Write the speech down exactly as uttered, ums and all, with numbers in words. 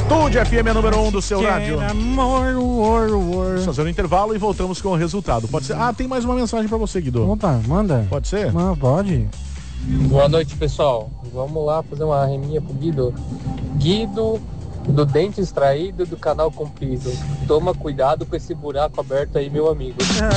Atitude F M é número um do seu rádio. Amor, war, war. Vamos fazer um intervalo e voltamos com o resultado. Pode ser? Ah, tem mais uma mensagem pra você, Guido. Opa, manda. Pode ser? Não, pode. Boa noite, pessoal. Vamos lá fazer uma reminha pro Guido. Guido, do dente extraído do canal comprido. Toma cuidado com esse buraco aberto aí, meu amigo.